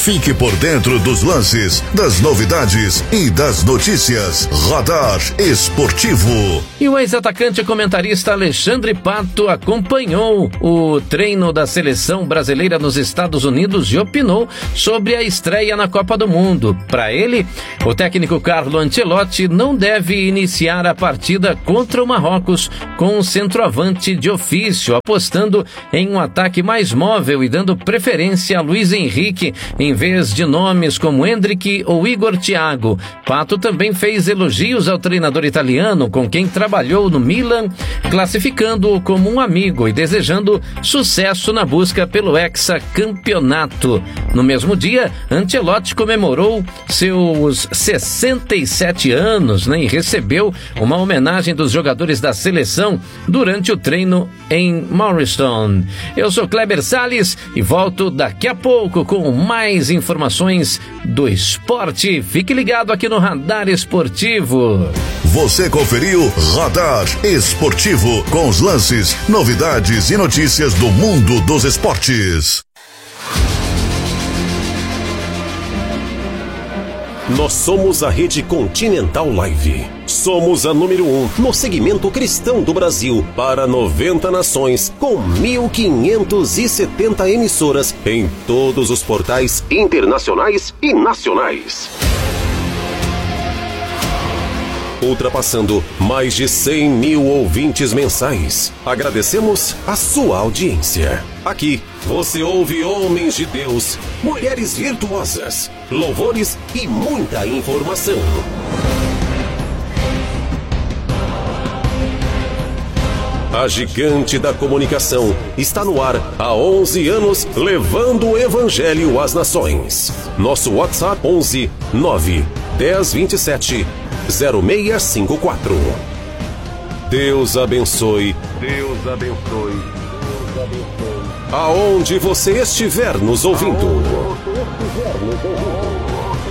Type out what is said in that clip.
Fique por dentro dos lances, das novidades e das notícias. Radar Esportivo. E o ex-atacante e comentarista Alexandre Pato acompanhou o treino da seleção brasileira nos Estados Unidos e opinou sobre a estreia na Copa do Mundo. Para ele, o técnico Carlo Ancelotti não deve iniciar a partida contra o Marrocos com um centroavante de ofício, apostando em um ataque mais móvel e dando preferência a Luiz Henrique em vez de nomes como Endrick ou Igor Thiago. Pato também fez elogios ao treinador italiano com quem trabalhou no Milan, classificando-o como um amigo e desejando sucesso na busca pelo hexacampeonato. No mesmo dia, Ancelotti comemorou seus 67 anos, e recebeu uma homenagem dos jogadores da seleção durante o treino em Morristown. Eu sou Kleber Salles e volto daqui a pouco com mais informações do esporte. Fique ligado aqui no Radar Esportivo. Você conferiu Radar Esportivo com os lances, novidades e notícias do mundo dos esportes. Nós somos a Rede Continental Live. Somos a número 1 no segmento cristão do Brasil para 90 nações, com 1.570 emissoras em todos os portais internacionais e nacionais. Ultrapassando mais de 100 mil ouvintes mensais. Agradecemos a sua audiência. Aqui você ouve homens de Deus, mulheres virtuosas, louvores e muita informação. A gigante da comunicação está no ar há 11 anos, levando o evangelho às nações. Nosso WhatsApp 11 9 10 27 0654. Deus abençoe. Deus abençoe. Deus abençoe. Aonde você estiver nos ouvindo.